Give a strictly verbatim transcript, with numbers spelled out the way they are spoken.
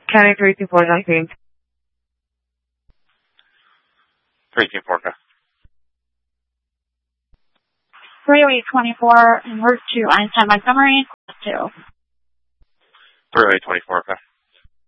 County three two four nineteen. three two four, okay. three oh eight twenty-four, and we're to Einstein Montgomery, two. three oh eight twenty-four, okay.